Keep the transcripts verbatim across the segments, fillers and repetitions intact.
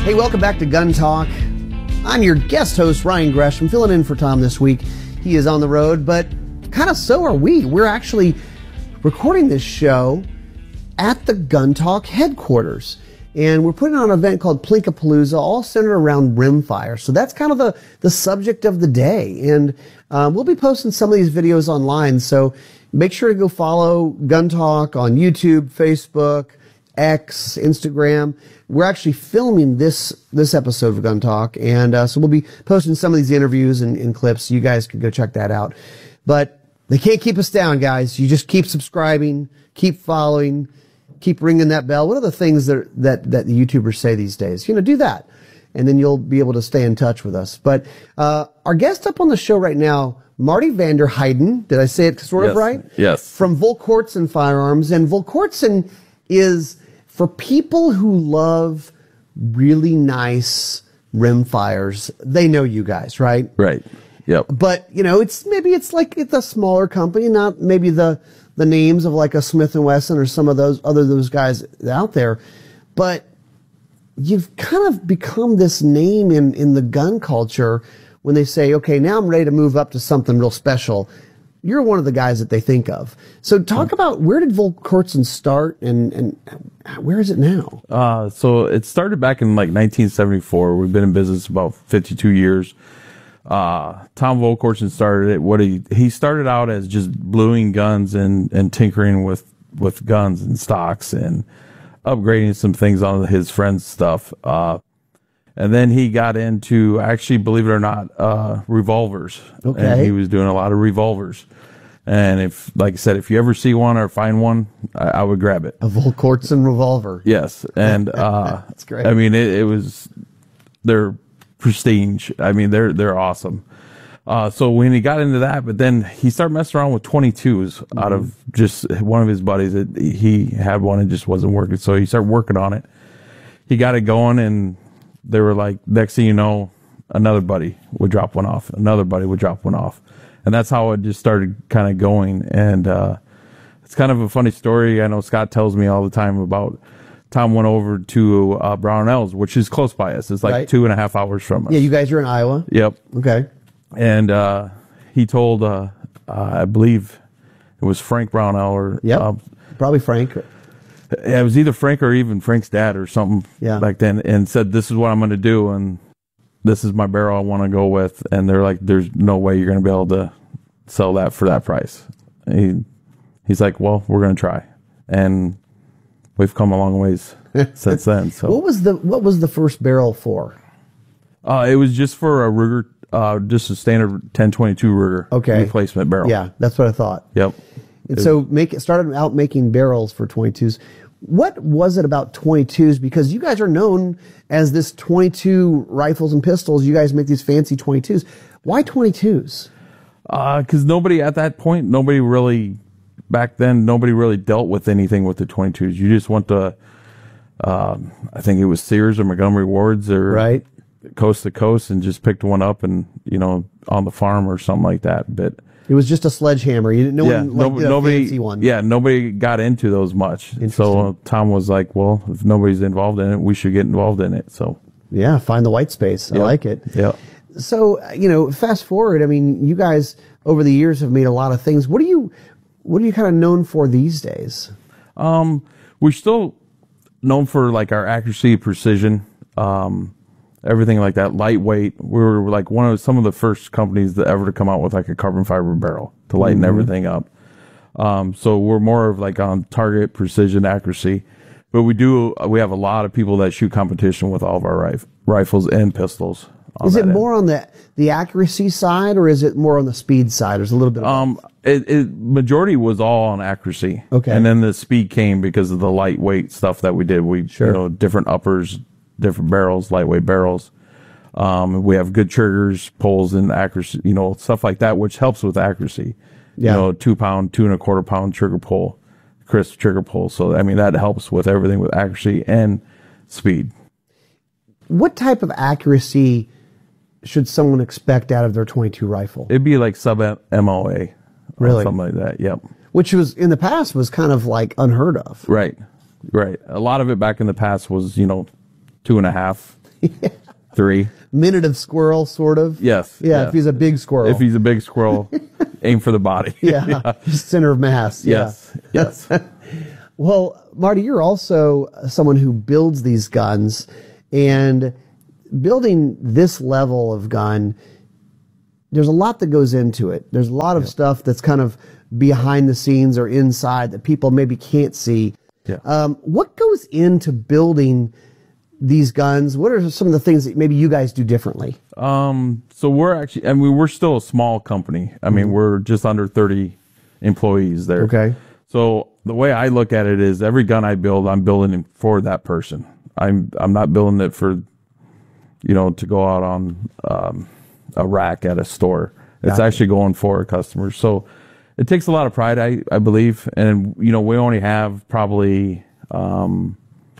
Hey, welcome back to Gun Talk. I'm your guest host, Ryan Gresham, filling in for Tom this week. He is on the road, but kind of so are we. We're actually recording this show at the Gun Talk headquarters. And we're putting on an event called Plinkapalooza, all centered around rimfire. So that's kind of the, the subject of the day. And um, we'll be posting some of these videos online. So make sure to go follow Gun Talk on YouTube, Facebook, X, Instagram. We're actually filming this this episode of Gun Talk, and uh, so we'll be posting some of these interviews and, and clips. So you guys can go check that out. But they can't keep us down, guys. You just keep subscribing, keep following, keep ringing that bell. What are the things that that that the YouTubers say these days? You know, do that, and then you'll be able to stay in touch with us. But uh, our guest up on the show right now, Marty Vander Heijden. Did I say it sort yes. of right? Yes. From Volquartsen Firearms, and Volquartsen is for people who love really nice rimfires. They know you guys, right? Right. Yep. But, you know, it's maybe it's like it's a smaller company, not maybe the the names of like a Smith and Wesson or some of those other those guys out there. But you've kind of become this name in, in the gun culture when they say, okay, now I'm ready to move up to something real special. You're one of the guys that they think of. So talk about, where did Volquartsen start, and, and where is it now? Uh, so it started back in like nineteen seventy-four. We've been in business about fifty-two years. Uh, Tom Volquartsen started it. What he, he started out as just bluing guns and, and tinkering with, with guns and stocks and upgrading some things on his friend's stuff. Uh, And then he got into, actually, believe it or not, uh, revolvers. Okay. And he was doing a lot of revolvers. And if, like I said, if you ever see one or find one, I, I would grab it. A Volquartsen revolver. Yes. And, uh, that's great. I mean, it, it was, they're prestige. I mean, they're, they're awesome. Uh, so when he got into that, but then he started messing around with twenty-twos mm-hmm. out of just one of his buddies. That he had one and just wasn't working. So he started working on it. He got it going, and they were like, next thing you know, another buddy would drop one off. Another buddy would drop one off. And that's how it just started kind of going. And uh, it's kind of a funny story. I know Scott tells me all the time about Tom went over to uh, Brownells, which is close by us. It's like right. two and a half hours from us. Yeah, you guys are in Iowa. Yep. Okay. And uh, he told, uh, uh, I believe it was Frank Brownell. Or, yep. uh, Probably Frank. It was either Frank or even Frank's dad or something yeah. back then, and said, this is what I'm going to do, and this is my barrel I want to go with. And they're like, there's no way you're going to be able to sell that for that price. And he, he's like, well, we're going to try. And we've come a long ways since then. So what was the what was the first barrel for? Uh, it was just for a Ruger, uh, just a standard ten twenty-two Ruger okay. replacement barrel. Yeah, that's what I thought. Yep. And so make it started out making barrels for twenty-twos. What was it about twenty-twos? Because you guys are known as this twenty-two rifles and pistols. You guys make these fancy twenty-twos. Why twenty-twos? Uh, because nobody at that point, nobody really, back then, nobody really dealt with anything with the twenty-twos. You just went to, uh, I think it was Sears or Montgomery Ward's or right. coast to coast and just picked one up and, you know, on the farm or something like that. But it was just a sledgehammer. You didn't know yeah, one, like, no, nobody, fancy one. Yeah, nobody got into those much. So uh, Tom was like, well, if nobody's involved in it, we should get involved in it. So yeah, find the white space. Yep. I like it. Yeah. So, you know, fast forward, I mean, you guys over the years have made a lot of things. What are you, what are you kind of known for these days? Um, we're still known for like our accuracy, precision, um, everything like that, lightweight. We were like one of some of the first companies that ever to come out with like a carbon fiber barrel to lighten mm-hmm. everything up. Um, so we're more of like on target, precision, accuracy. But we do, we have a lot of people that shoot competition with all of our rif- rifles and pistols. Is it end. more on the the accuracy side, or is it more on the speed side? There's a little bit of um, it, it majority was all on accuracy. Okay. And then the speed came because of the lightweight stuff that we did. We, sure. you know, different uppers, different barrels, lightweight barrels. Um, we have good triggers, pulls, and accuracy, you know, stuff like that, which helps with accuracy. Yeah. You know, two pound, two and a quarter pound trigger pull, crisp trigger pull. So, I mean, that helps with everything with accuracy and speed. What type of accuracy should someone expect out of their twenty-two rifle? It'd be like sub M O A. Really? Something like that, yep. Which was, in the past, was kind of like unheard of. Right, right. A lot of it back in the past was, you know, two and a half, Yeah. Three. Minute of squirrel, sort of. Yes. Yeah, yes. if he's a big squirrel. If he's a big squirrel, aim for the body. Yeah, yeah. Center of mass. Yes. Yeah. Yes. Well, Marty, you're also someone who builds these guns, and building this level of gun, there's a lot that goes into it. There's a lot of yeah. stuff that's kind of behind the scenes or inside that people maybe can't see. Yeah. Um, what goes into building these guns? What are some of the things that maybe you guys do differently? Um, so we're actually, I mean, we're still a small company. I mean, mm-hmm. we're just under thirty employees there. Okay. So the way I look at it is every gun I build, I'm building it for that person. I'm, I'm not building it for, you know, to go out on, um, a rack at a store. It's gotcha. Actually going for a customer. So it takes a lot of pride, I, I believe. And, you know, we only have probably, um,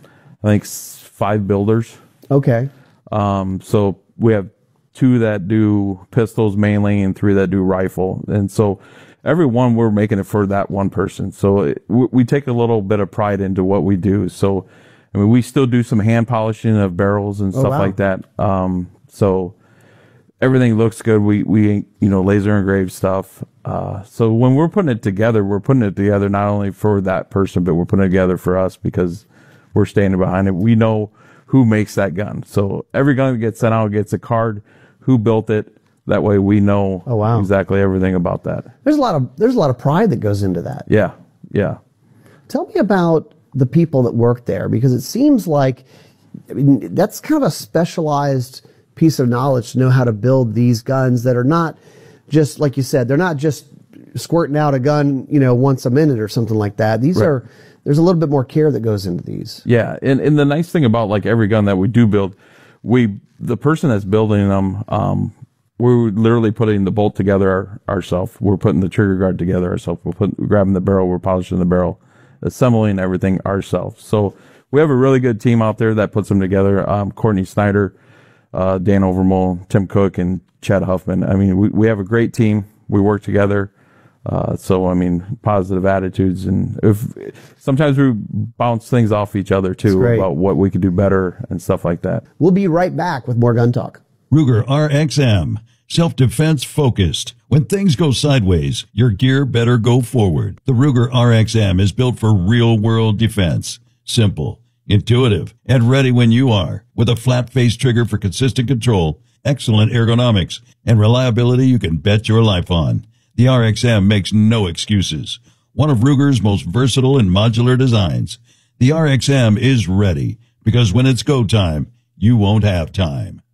I think five builders. Okay. Um, so we have two that do pistols mainly and three that do rifle. And so every one, we're making it for that one person. So it, we, we take a little bit of pride into what we do. So, I mean, we still do some hand polishing of barrels and stuff oh, wow. like that. Um, so everything looks good. We, we, you know, laser engraved stuff. Uh, so when we're putting it together, we're putting it together not only for that person, but we're putting it together for us because we're standing behind it. We know who makes that gun. So every gun that gets sent out gets a card, who built it. That way we know oh, wow. exactly everything about that. There's a lot of, there's a lot of pride that goes into that. Yeah. Yeah. Tell me about the people that work there, because it seems like, I mean, that's kind of a specialized piece of knowledge to know how to build these guns that are not just, like you said, they're not just squirting out a gun, you know, once a minute or something like that. These right. are, there's a little bit more care that goes into these. Yeah. And, and the nice thing about like every gun that we do build, we, the person that's building them, um, we're literally putting the bolt together our, ourselves. We're putting the trigger guard together ourselves. We're putting, grabbing the barrel. We're polishing the barrel, assembling everything ourselves. So we have a really good team out there that puts them together. Um, Courtney Snyder, uh, Dan Overmole, Tim Cook, and Chad Huffman. I mean, we, we have a great team. We work together. Uh, so, I mean, positive attitudes. And if sometimes we bounce things off each other too about what we could do better and stuff like that. We'll be right back with more Gun Talk. Ruger R X M. Self-defense focused. When things go sideways, your gear better go forward. The Ruger R X M is built for real-world defense. Simple, intuitive, and ready when you are. With a flat-face trigger for consistent control, excellent ergonomics, and reliability you can bet your life on. The R X M makes no excuses. One of Ruger's most versatile and modular designs. The R X M is ready, because when it's go time, you won't have time.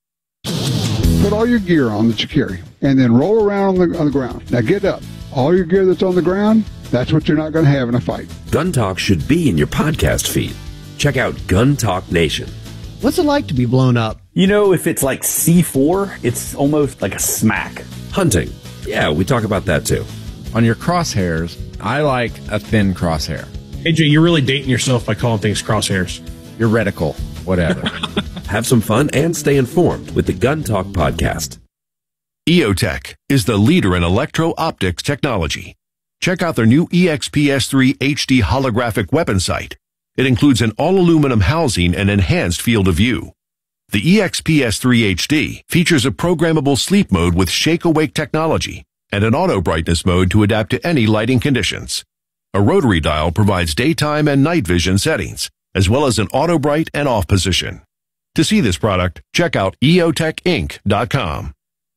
Put all your gear on that you carry, and then roll around on the, on the ground. Now get up. All your gear that's on the ground, that's what you're not going to have in a fight. Gun Talk should be in your podcast feed. Check out Gun Talk Nation. What's it like to be blown up? You know, if it's like C four, it's almost like a smack. Hunting. Yeah, we talk about that too. On your crosshairs, I like a thin crosshair. A J, you're really dating yourself by calling things crosshairs. Your reticle, whatever. Have some fun and stay informed with the Gun Talk podcast. EOTech is the leader in electro-optics technology. Check out their new E X P S three H D holographic weapon sight. It includes an all-aluminum housing and enhanced field of view. The E X P S three H D features a programmable sleep mode with shake-awake technology and an auto-brightness mode to adapt to any lighting conditions. A rotary dial provides daytime and night vision settings, as well as an auto-bright and off position. To see this product, check out E O tech inc dot com.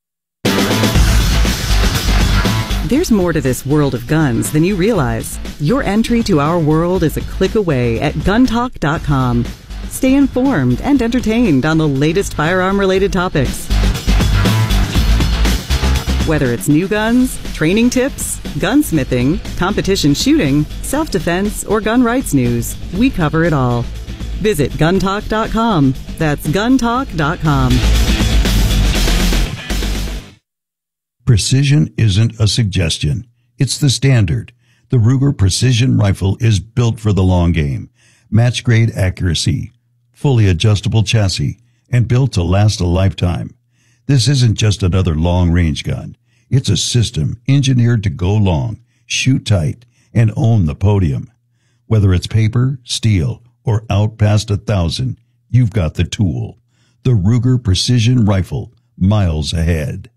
There's more to this world of guns than you realize. Your entry to our world is a click away at gun talk dot com. Stay informed and entertained on the latest firearm-related topics. Whether it's new guns, training tips, gunsmithing, competition shooting, self-defense, or gun rights news, we cover it all. Visit gun talk dot com. That's gun talk dot com. Precision isn't a suggestion. It's the standard. The Ruger Precision Rifle is built for the long game. Match-grade accuracy, fully adjustable chassis, and built to last a lifetime. This isn't just another long-range gun. It's a system engineered to go long, shoot tight, and own the podium. Whether it's paper, steel, or out past a thousand, you've got the tool. The Ruger Precision Rifle, miles ahead.